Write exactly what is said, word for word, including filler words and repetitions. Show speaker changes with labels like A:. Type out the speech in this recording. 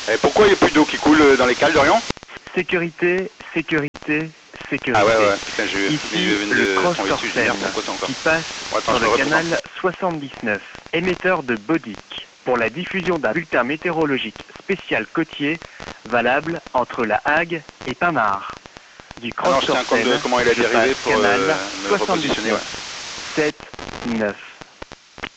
A: Et pourquoi il n'y a plus d'eau qui coule dans les cales d'Orient?
B: Sécurité, sécurité, sécurité.
A: Ah ouais, ouais, putain, je,
B: Ici,
A: je viens
B: le
A: de
B: cross
A: tomber dessus, je
B: Sorsen,
A: m'énerve, pourquoi c'est encore
B: qui passe
A: Bon, attends,
B: sur
A: je
B: le
A: le
B: canal soixante-dix-neuf, émetteur de Bodic, pour la diffusion d'un bulletin météorologique spécial côtier, valable entre La Hague et Pinard. Du
A: Ah non,
B: cross
A: je tiens compte de
B: Sorsen,
A: comment il a
B: je
A: dérivé
B: passe
A: pour
B: canal
A: euh, me repositionner, ouais.
B: soixante-dix-neuf, sept, neuf.